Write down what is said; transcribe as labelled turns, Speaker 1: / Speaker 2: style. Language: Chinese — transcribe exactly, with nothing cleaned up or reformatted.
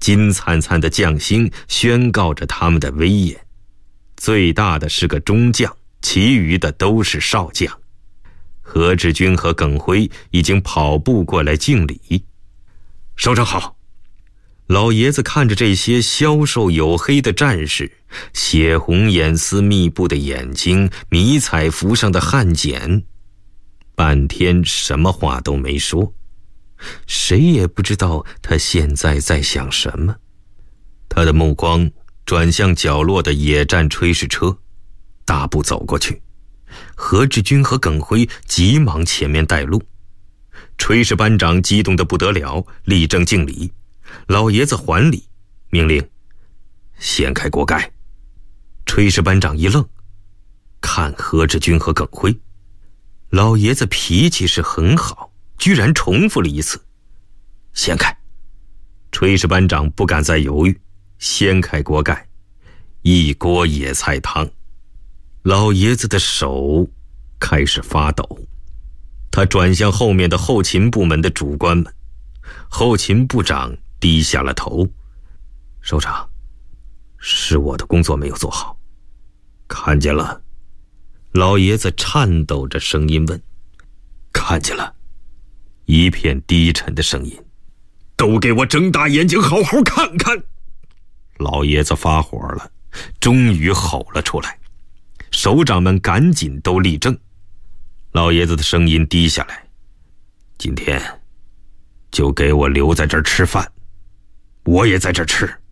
Speaker 1: 金灿灿的将星宣告着他们的威严。最大的是个中将，其余的都是少将。何志军和耿辉已经跑步过来敬礼。首长好。老爷子看着这些消瘦黝黑的战士，血红眼丝密布的眼睛，迷彩服上的汗碱，半天什么话都没说。谁也不知道他现在在想什么。他的目光转向角落的野战炊事车，大步走过去。何志军和耿辉急忙前面带路。炊事班长激动得不得了，立正敬礼。老爷子还礼，命令掀开锅盖。炊事班长一愣，看何志军和耿辉。老爷子脾气是很好，居然重复了一次，掀开。炊事班长不敢再犹豫，掀开锅盖，一锅野菜汤。老爷子的手开始发抖，他转向后面的后勤部门的主官们。后勤部长低下了头。首长，是我的工作没有做好。看见了？老爷子颤抖着声音问。看见了。一片低沉的声音。都给我睁大眼睛好好看看。老爷子发火了，终于吼了出来。首长们赶紧都立正。老爷子的声音低下来。今天就给我留在这儿吃饭，我也在这儿吃。